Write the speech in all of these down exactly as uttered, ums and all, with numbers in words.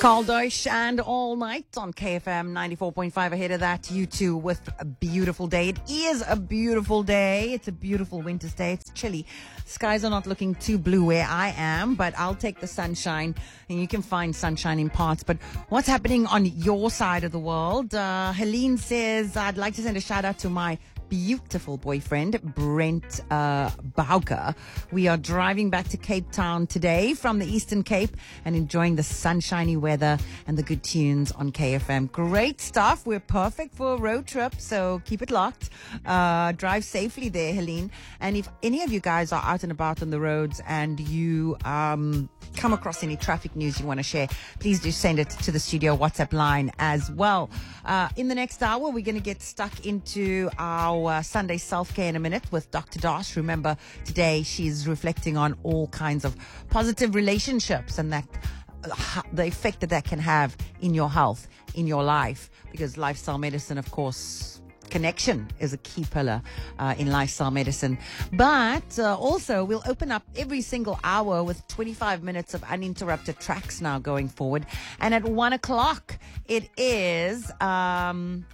Carl Deutsch and All Night on K F M ninety-four point five. Ahead of that, you two with a beautiful day. It is a beautiful day. It's a beautiful winter's day. It's chilly. Skies are not looking too blue where I am, but I'll take the sunshine, and you can find sunshine in parts. But what's happening on your side of the world? Uh, Helene says, I'd like to send a shout out to my beautiful boyfriend, Brent uh, Bauker. We are driving back to Cape Town today from the Eastern Cape and enjoying the sunshiny weather and the good tunes on K F M. Great stuff. We're perfect for a road trip, so keep it locked. Uh, drive safely there, Helene. And if any of you guys are out and about on the roads and you um, come across any traffic news you want to share, please do send it to the studio WhatsApp line as well. Uh, in the next hour, we're going to get stuck into our uh, Sunday self-care in a minute with Doctor Dosh. Remember, today she's reflecting on all kinds of positive relationships and that uh, the effect that that can have in your health, in your life, because lifestyle medicine, of course, connection is a key pillar uh, in lifestyle medicine. But uh, also, we'll open up every single hour with twenty-five minutes of uninterrupted tracks now going forward. And at one o'clock, it is... Um,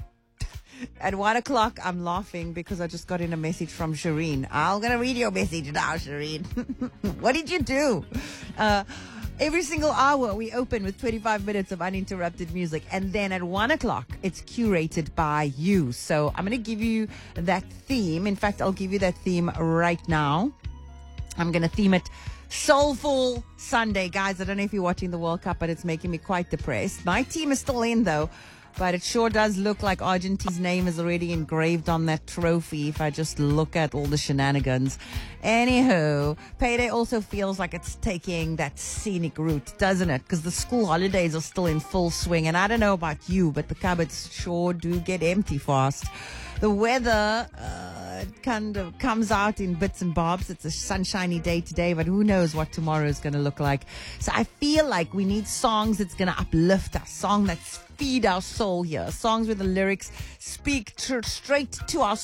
At one o'clock, I'm laughing because I just got in a message from Shireen. I'm going to read your message now, Shireen. What did you do? Uh, every single hour, we open with twenty-five minutes of uninterrupted music. And then at one o'clock, it's curated by you. So I'm going to give you that theme. In fact, I'll give you that theme right now. I'm going to theme it Soulful Sunday. Guys, I don't know if you're watching the World Cup, but it's making me quite depressed. My team is still in, though. But it sure does look like Argentina's name is already engraved on that trophy if I just look at all the shenanigans. Anywho, payday also feels like it's taking that scenic route, doesn't it? Because the school holidays are still in full swing. And I don't know about you, but the cupboards sure do get empty fast. The weather uh, kind of comes out in bits and bobs. It's a sunshiny day today, but who knows what tomorrow is going to look like. So I feel like we need songs that's going to uplift us, song that's feed our soul here, songs where the lyrics speak tr- straight to our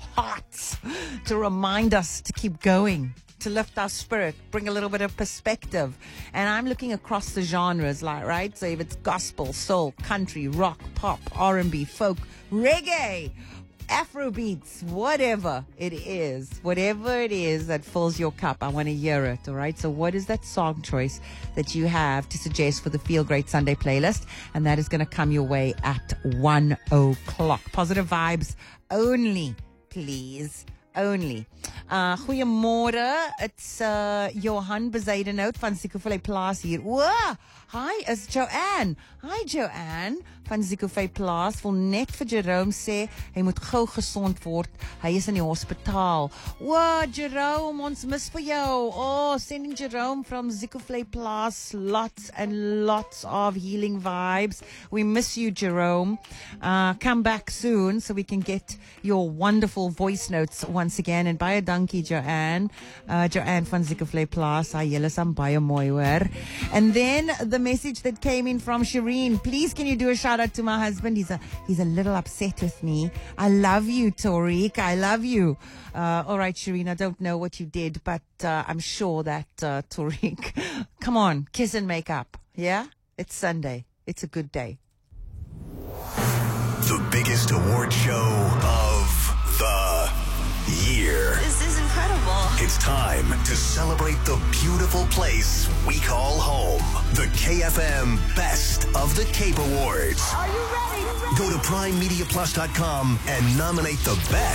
hearts to remind us to keep going, to lift our spirit, bring a little bit of perspective. And I'm looking across the genres, like, right? So if it's gospel, soul, country, rock, pop, R and B, folk, reggae, Afrobeats, whatever it is, whatever it is that fills your cup, I want to hear it, all right? So what is that song choice that you have to suggest for the Feel Great Sunday playlist? And that is going to come your way at one o'clock. Positive vibes only, please. Only. Uh, goeiemorgen, it's uh, Johan Bezeidenhout van Ziekenvlei Plaas hier. Wow, hi, is Joanne. Hi Joanne van Ziekenvlei Plaas. Wil net vir Jerome sê, hy moet gou gesond word. Hy is in die hospitaal. Wow, Jerome, ons mis vir jou. Oh, sending Jerome from Ziekenvlei Plaas lots and lots of healing vibes. We miss you, Jerome. Uh, come back soon so we can get your wonderful voice notes once again. And baie dankie, Joanne. Uh, Joanne van Ziekenvlei Plaas. Hy, julle is aan baie mooi, hoor. And then the message that came in from Shireen. Please, can you do a shout out to my husband? He's a, he's a little upset with me. I love you, Tariq. I love you. Uh, all right, Shireen, I don't know what you did, but uh, I'm sure that uh, Tariq, come on, kiss and make up. Yeah? It's Sunday. It's a good day. The biggest award show of the year. This is incredible. It's time to celebrate the beautiful place we call home. The K F M Best of the Cape Awards. Are you ready? Go to prime media plus dot com and nominate the best